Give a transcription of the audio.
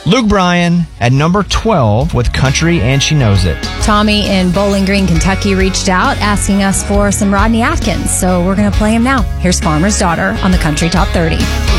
Luke Bryan at number 12 with Country and She Knows It. Tommy in Bowling Green, Kentucky reached out asking us for some Rodney Atkins, so we're going to play him now. Here's Farmer's Daughter on the Country Top 30.